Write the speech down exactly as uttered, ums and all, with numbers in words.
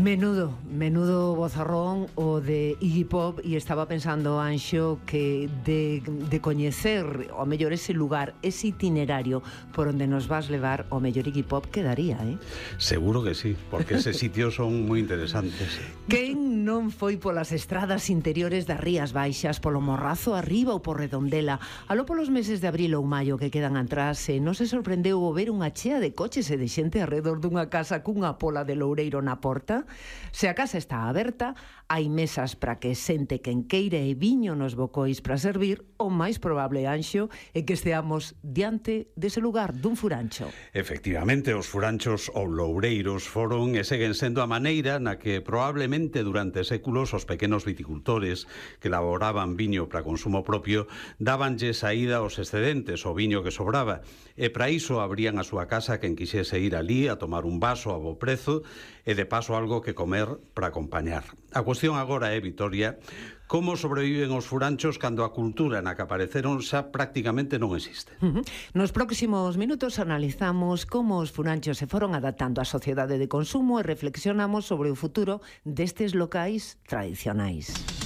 Menudo, menudo bozarrón o de Iggy Pop, e estaba pensando, Anxo, que de, de coñecer o mellor ese lugar, ese itinerario por onde nos vas levar, o mellor Iggy Pop quedaría, eh? Seguro que sí, porque eses sitios son moi interesantes. Quen non foi polas estradas interiores das Rías Baixas, polo Morrazo arriba ou por Redondela, aló polos meses de abril ou maio que quedan atrás, e non se sorprendeu o ver unha chea de coches e de xente arredor dunha casa cunha pola de loureiro na porta? Se a casa está aberta, hai mesas para que sente quen queira e viño nos bocois para servir. O máis probable, Anxo, é que esteamos diante dese lugar, dun furancho. Efectivamente, os furanchos ou loureiros foron e seguen sendo a maneira na que probablemente durante séculos os pequenos viticultores que elaboraban viño para consumo propio dabanlle saída aos excedentes, o viño que sobraba, e para iso abrían a súa casa quen quixese ir ali a tomar un vaso a bo prezo e de paso algo que comer para acompañar. A cuestión agora é, Vitoria, como sobreviven os furanchos cando a cultura na que apareceron xa prácticamente non existe. Uh-huh. Nos próximos minutos analizamos como os furanchos se foron adaptando á sociedade de consumo e reflexionamos sobre o futuro destes locais tradicionais.